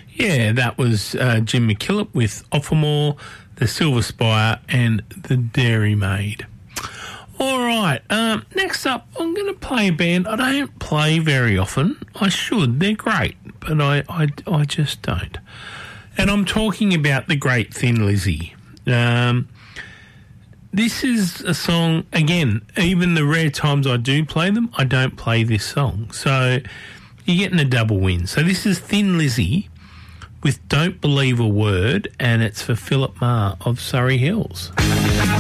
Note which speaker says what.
Speaker 1: Yeah, that was Jim McKillop with Offamore, the Silver Spire and the Dairy Maid. All right, next up, I'm going to play a band I don't play very often. I should, they're great, but I just don't. And I'm talking about the great Thin Lizzy. This is a song, again, even the rare times I do play them, I don't play this song. So you're getting a double win. So this is Thin Lizzy with Don't Believe a Word, and it's for Philip Marr of Surrey Hills.